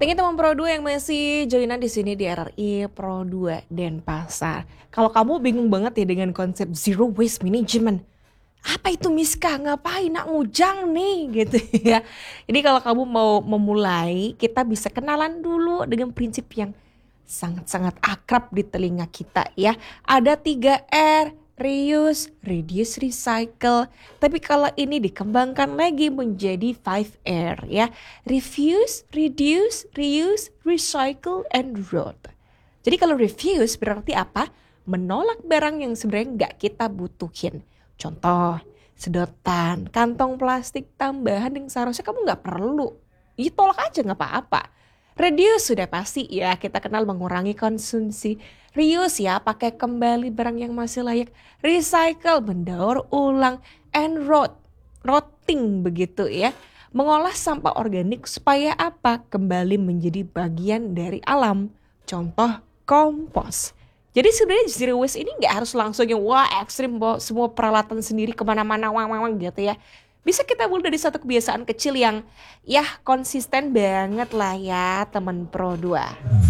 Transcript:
Thank you teman Pro 2 yang masih joinan di sini di RRI Pro 2 Denpasar. Kalau kamu bingung banget ya dengan konsep zero waste management, apa itu Miska? Ngapain nak ngujang nih gitu ya. Jadi kalau kamu mau memulai, kita bisa kenalan dulu dengan prinsip yang sangat-sangat akrab di telinga kita ya. Ada 3R, reuse, reduce, recycle. Tapi kalau ini dikembangkan lagi menjadi 5R ya. Refuse, reduce, reuse, recycle, and road. Jadi kalau refuse berarti apa? Menolak barang yang sebenarnya nggak kita butuhin. Contoh, sedotan, kantong plastik tambahan yang seharusnya kamu nggak perlu. Ya tolak aja nggak apa-apa. Reduce sudah pasti ya, kita kenal mengurangi konsumsi. Reuse ya, pakai kembali barang yang masih layak. Recycle, mendaur ulang. And rotting begitu ya. Mengolah sampah organik supaya apa? Kembali menjadi bagian dari alam. Contoh, kompos. Jadi sebenarnya zero waste ini nggak harus langsung yang wah ekstrim bawa semua peralatan sendiri kemana-mana wang gitu ya. Bisa kita mulai dari satu kebiasaan kecil yang ya konsisten banget lah ya teman Pro 2.